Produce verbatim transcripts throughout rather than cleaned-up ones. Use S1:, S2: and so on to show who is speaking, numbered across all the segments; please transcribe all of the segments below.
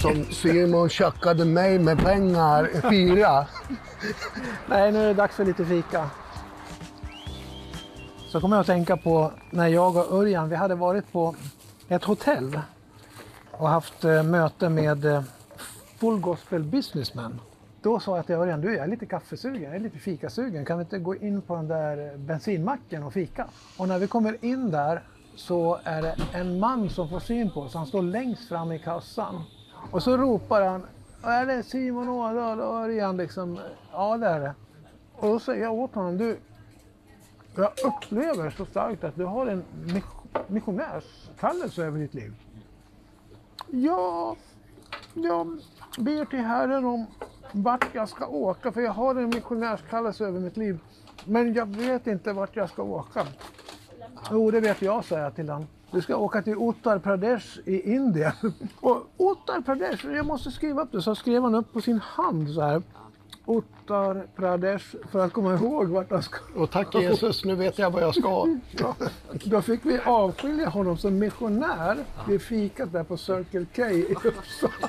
S1: som Simon tjackade mig med pengar fyra.
S2: Nej, nu är det dags för lite fika. Så kommer jag att tänka på när jag och Örjan, vi hade varit på ett hotell och haft eh, möte med eh, Full Gospel Businessmen. Då sa jag till Örjan, du jag är lite kaffesugen, jag är lite fikasugen. Kan vi inte gå in på den där bensinmacken och fika? Och när vi kommer in där så är det en man som får syn på oss. Han står längst fram i kassan. Och så ropar han, är det Simon Ådahl och Örjan liksom? Ja, det är det. Och då säger jag åt honom, du, jag upplever så starkt att du har en missionärskallelse över ditt liv. Ja, jag ber till Herren om vart jag ska åka, för jag har en missionärskallelse över mitt liv. Men jag vet inte vart jag ska åka. Jo, det vet jag, säger jag till honom. Du ska åka till Uttar Pradesh i Indien. Och Uttar Pradesh, jag måste skriva upp det. Så skrev han upp på sin hand så här. Uttar Pradesh, för att komma ihåg vart han ska.
S1: Och tack Jesus, nu vet jag vad jag ska.
S2: Ja, då fick vi avskilja honom som missionär vid fikat där på Circle K i Uppsala.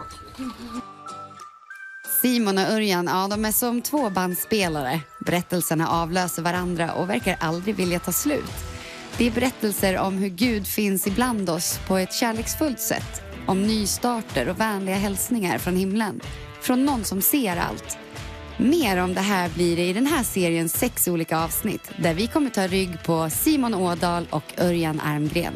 S3: Simon och Örjan, ja, de är som två bandspelare. Berättelserna avlöser varandra och verkar aldrig vilja ta slut. Det är berättelser om hur Gud finns ibland oss på ett kärleksfullt sätt. Om nystarter och vänliga hälsningar från himlen. Från någon som ser allt. Mer om det här blir det i den här seriens sex olika avsnitt. Där vi kommer ta rygg på Simon Ådahl och Örjan Armgren.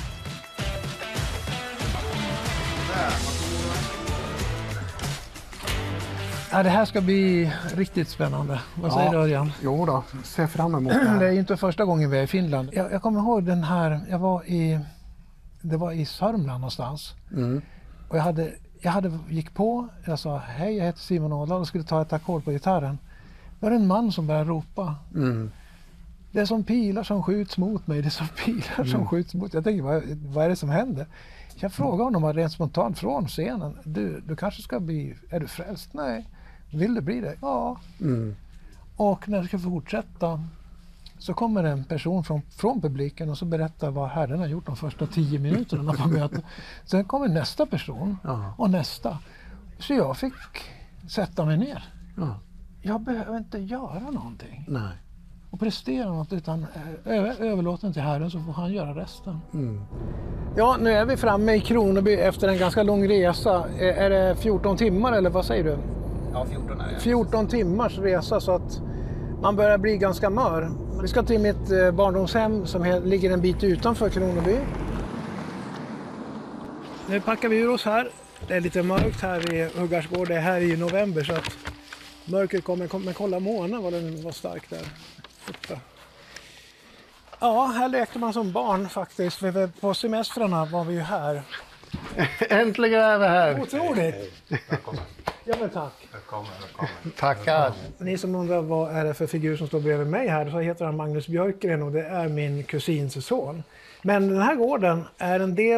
S2: Ja, det här ska bli riktigt spännande. Vad säger
S1: Ja,
S2: du, Örjan?
S1: Jo då, se fram emot det här.
S2: Det är inte första gången vi är i Finland. Jag, jag kommer ihåg den här, jag var i, det var i Sörmland någonstans.
S1: Mm.
S2: Och jag hade, jag hade, gick på, jag sa hej, jag heter Simon Ådahl och skulle ta ett ackord på gitarren. Det var en man som började ropa.
S1: Mm.
S2: Det är som pilar som skjuts mot mig, det är som pilar
S1: Mm.
S2: som skjuts mot. Jag tänkte, vad, vad är det som händer? Jag frågade honom rent spontant från scenen. Du, du kanske ska bli, är du frälst? Nej. Vill du bli det? Ja.
S1: Mm.
S2: Och när jag ska fortsätta så kommer en person från, från publiken och så berättar vad Herren har gjort de första tio minuterna på mötet. Sen kommer nästa person
S1: Ja.
S2: och nästa. Så jag fick sätta mig ner.
S1: Ja.
S2: Jag behöver inte göra någonting
S1: Nej.
S2: och prestera något, utan ö- överlåta den till Herren så får han göra resten.
S1: Mm.
S2: Ja, nu är vi framme i Kronoby efter en ganska lång resa. Är är det fjorton timmar eller vad säger du?
S4: Ja, fjorton är det.
S2: fjorton timmars resa, så att man börjar bli ganska mör. Vi ska till mitt eh, barndomshem som he- ligger en bit utanför Kronoby. Nu packar vi ur oss här. Det är lite mörkt här i Huggarsgård. Det är här i november så att mörkret kommer. Men kolla månen vad den var stark där uppe. Ja, här lekte man som barn faktiskt. Vi var på semestrarna var vi ju här.
S1: Äntligen är vi här.
S2: Otroligt!
S4: Välkommen.
S2: Ja, men tack.
S4: Välkommen, välkommen.
S1: Tackar.
S2: Ni som undrar vad är det för figur som står bredvid mig här, så heter han Magnus Björkgren och det är min kusins son. Men den här gården är en del